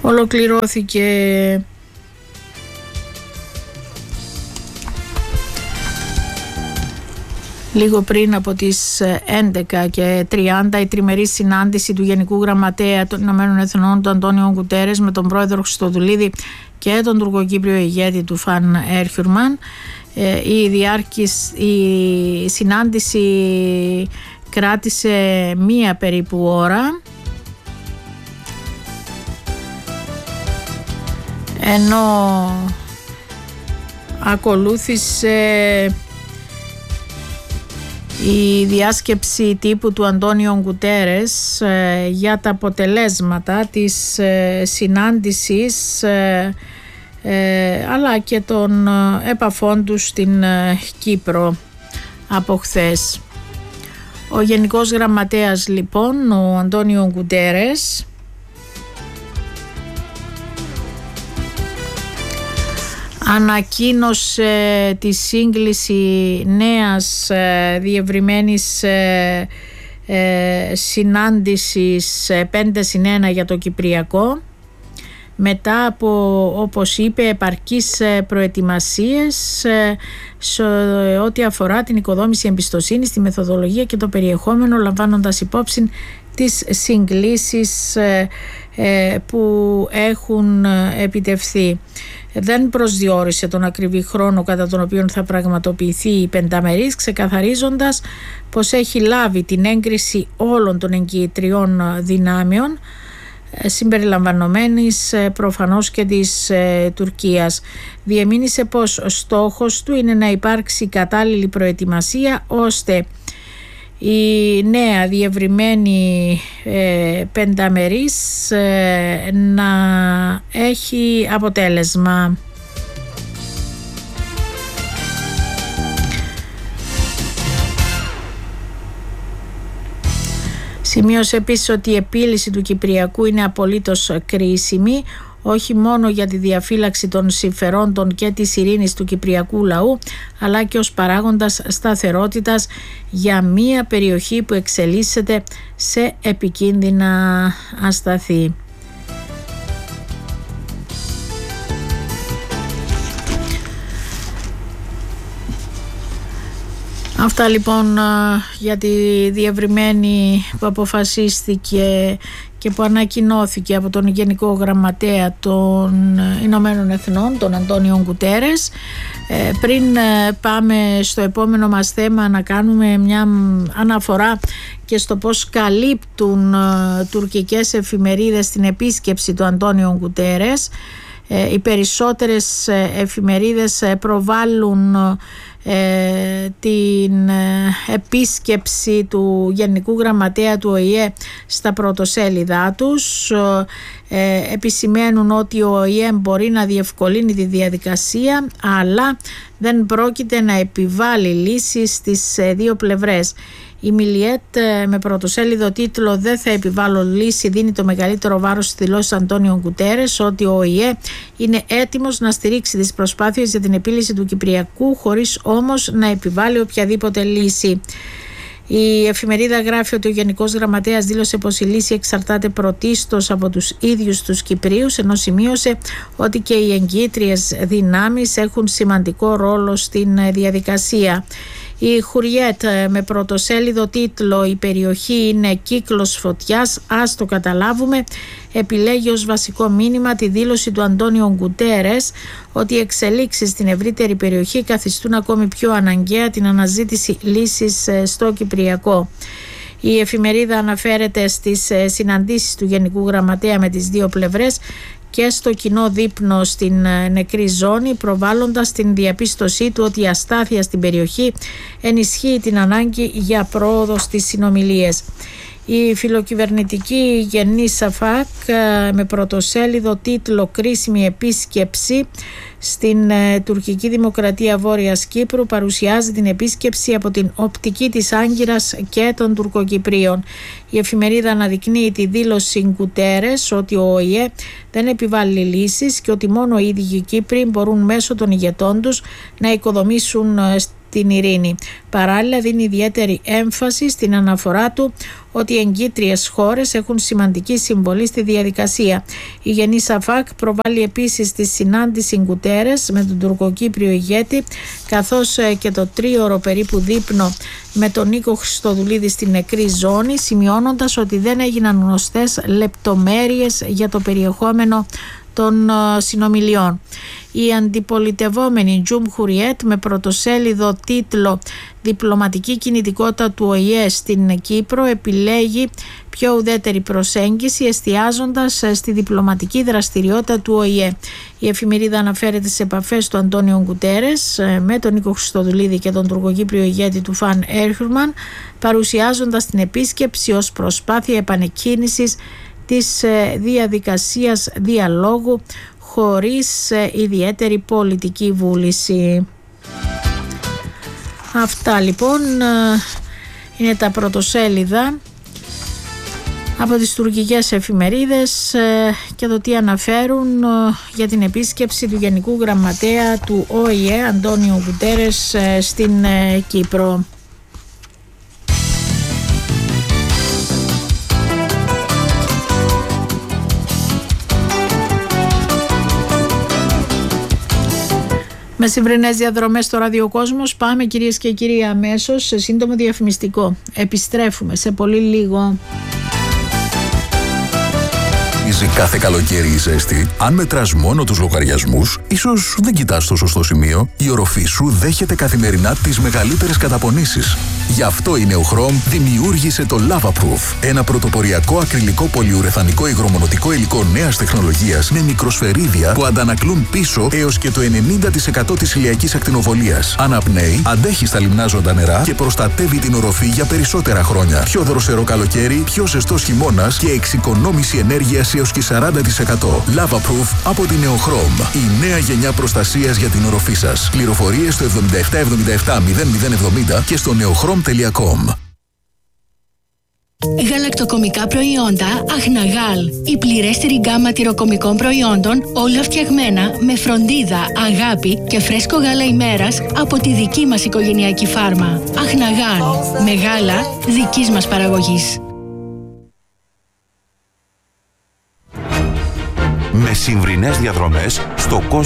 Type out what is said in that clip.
Ολοκληρώθηκε λίγο πριν από τις 11:30 η τριμερή συνάντηση του Γενικού Γραμματέα των Ηνωμένων Εθνών, του Αντώνιο Γκουτέρες, με τον πρόεδρο Χριστοδουλίδη και τον τουρκοκύπριο ηγέτη του Φαν Έρχιουρμαν. Η συνάντηση κράτησε μία περίπου ώρα, ενώ ακολούθησε η διάσκεψη τύπου του Αντώνιο Γκουτέρες για τα αποτελέσματα της συνάντησης αλλά και των επαφών τους στην Κύπρο από χθες. Ο Γενικός Γραμματέας λοιπόν, ο Αντώνιο Γκουτέρες, ανακοίνωσε τη σύγκληση νέας διευρυμένης συνάντησης 5+1 για το Κυπριακό, μετά από, όπως είπε, επαρκείς προετοιμασίες σε ό,τι αφορά την οικοδόμηση εμπιστοσύνης, τη μεθοδολογία και το περιεχόμενο, λαμβάνοντας υπόψη τις συγκλήσεις που έχουν επιτευχθεί. Δεν προσδιορίσε τον ακριβή χρόνο κατά τον οποίο θα πραγματοποιηθεί η πενταμερής, ξεκαθαρίζοντας πως έχει λάβει την έγκριση όλων των εγκυητριών δυνάμεων, συμπεριλαμβανομένης προφανώς και της Τουρκίας. Διεμήνυσε πως ο στόχος του είναι να υπάρξει κατάλληλη προετοιμασία ώστε η νέα διευρυμένη πενταμερής να έχει αποτέλεσμα. Σημείωσε επίσης ότι η επίλυση του Κυπριακού είναι απολύτως κρίσιμη, όχι μόνο για τη διαφύλαξη των συμφερόντων και της ειρήνης του κυπριακού λαού, αλλά και ως παράγοντας σταθερότητας για μία περιοχή που εξελίσσεται σε επικίνδυνα ασταθή. Αυτά λοιπόν για τη διευρυμένη που αποφασίστηκε και που ανακοινώθηκε από τον Γενικό Γραμματέα των Ηνωμένων Εθνών, τον Αντώνιο Γκουτέρες. Πριν πάμε στο επόμενο μας θέμα, να κάνουμε μια αναφορά και στο πώς καλύπτουν τουρκικές εφημερίδες την επίσκεψη του Αντώνιο Γκουτέρες. Οι περισσότερες εφημερίδες προβάλλουν την επίσκεψη του Γενικού Γραμματέα του ΟΗΕ στα πρωτοσέλιδά τους. Επισημαίνουν ότι ο ΟΗΕ μπορεί να διευκολύνει τη διαδικασία, αλλά δεν πρόκειται να επιβάλλει λύσεις στις δύο πλευρές. Η Μιλιέτ με πρωτοσέλιδο τίτλο «Δεν θα επιβάλλω λύση» δίνει το μεγαλύτερο βάρος στις δηλώσεις Αντώνιο Γκουτέρες ότι ο ΟΗΕ είναι έτοιμος να στηρίξει τις προσπάθειες για την επίλυση του Κυπριακού, χωρίς όμως να επιβάλλει οποιαδήποτε λύση. Η εφημερίδα γράφει ότι ο Γενικός Γραμματέας δήλωσε πως η λύση εξαρτάται πρωτίστως από τους ίδιους τους Κυπρίους, ενώ σημείωσε ότι και οι εγκύτριες δυνάμεις έχουν σημαντικό ρόλο στην διαδικασία. Η Χουριέτ με πρωτοσέλιδο τίτλο «Η περιοχή είναι κύκλος φωτιάς, ας το καταλάβουμε», επιλέγει ως βασικό μήνυμα τη δήλωση του Αντώνιο Γκουτέρες ότι οι εξελίξεις στην ευρύτερη περιοχή καθιστούν ακόμη πιο αναγκαία την αναζήτηση λύσης στο Κυπριακό. Η εφημερίδα αναφέρεται στις συναντήσεις του Γενικού Γραμματέα με τις δύο πλευρές και στο κοινό δείπνο στην νεκρή ζώνη, προβάλλοντας την διαπίστωσή του ότι η αστάθεια στην περιοχή ενισχύει την ανάγκη για πρόοδο στις συνομιλίες. Η φιλοκυβερνητική Γενή Σαφάκ με πρωτοσέλιδο τίτλο «Κρίσιμη επίσκεψη στην τουρκική δημοκρατία Βόρειας Κύπρου» παρουσιάζει την επίσκεψη από την οπτική της Άγκυρας και των Τουρκοκυπρίων. Η εφημερίδα αναδεικνύει τη δήλωση Γκουτέρες ότι ο ΟΗΕ δεν επιβάλλει λύσεις και ότι μόνο οι ίδιοι Κύπροι μπορούν μέσω των ηγετών τους να οικοδομήσουν στην ειρήνη. Παράλληλα δίνει ιδιαίτερη έμφαση στην αναφορά του ότι οι εγκύτριες χώρες έχουν σημαντική συμβολή στη διαδικασία. Η Γενή Σαφάκ προβάλλει επίσης τη συνάντηση Γκουτέρες με τον τουρκοκύπριο ηγέτη, καθώς και το τρίωρο περίπου δείπνο με τον Νίκο Χριστοδουλίδη στην νεκρή ζώνη, σημειώνοντας ότι δεν έγιναν γνωστές λεπτομέρειες για το περιεχόμενο των συνομιλιών. Η αντιπολιτευόμενη Τζουμχουριέτ, με πρωτοσέλιδο τίτλο «Διπλωματική κινητικότητα του ΟΗΕ στην Κύπρο», επιλέγει πιο ουδέτερη προσέγγιση, εστιάζοντας στη διπλωματική δραστηριότητα του ΟΗΕ. Η εφημερίδα αναφέρεται στις επαφές του Αντώνιο Γκουτέρες με τον Νίκο Χριστοδουλίδη και τον τουρκοκύπριο ηγέτη του Φαν Έρχουρμαν, παρουσιάζοντας την επίσκεψη ως προσπάθεια επανεκκίνησης της διαδικασίας διαλόγου χωρίς ιδιαίτερη πολιτική βούληση. Αυτά λοιπόν είναι τα πρωτοσέλιδα από τις τουρκικές εφημερίδες και το τι αναφέρουν για την επίσκεψη του Γενικού Γραμματέα του ΟΗΕ Αντώνιο Γκουτέρες στην Κύπρο. Με σημερινές διαδρομές στο Ραδιοκόσμος πάμε, κυρίες και κύριοι, αμέσως σε σύντομο διαφημιστικό. Επιστρέφουμε σε πολύ λίγο. Κάθε καλοκαίρι η ζέστη, αν μετράς μόνο τους λογαριασμούς, ίσως δεν κοιτάς το σωστό σημείο. Η οροφή σου δέχεται καθημερινά τις μεγαλύτερες καταπονήσεις. Γι' αυτό η Neochrom δημιούργησε το Lavaproof, ένα πρωτοποριακό ακριλικό πολυουρεθανικό υγρομονωτικό υλικό νέας τεχνολογίας με μικροσφαιρίδια που αντανακλούν πίσω έως και το 90% της ηλιακής ακτινοβολίας. Αναπνέει, αντέχει στα λιμνάζοντα νερά και προστατεύει την οροφή για περισσότερα χρόνια. Πιο δροσερό καλοκαίρι, πιο ζεστός χειμώνας και εξοικονόμηση ενέργειας έως και 40%. Lavaproof από την Neochrom. Η νέα γενιά προστασίας για την οροφή σας. Πληροφορίες στο 7777 0070 και στο neochrom.com. Γαλακτοκομικά προϊόντα Αχναγάλ. Η πληρέστερη γκάμα τυροκομικών προϊόντων, όλα φτιαγμένα με φροντίδα, αγάπη και φρέσκο γάλα ημέρας από τη δική μας οικογενειακή φάρμα. Αχναγάλ. Με γάλα δικής μας παραγωγής. Με συμβρινές διαδρομές στο κόσμο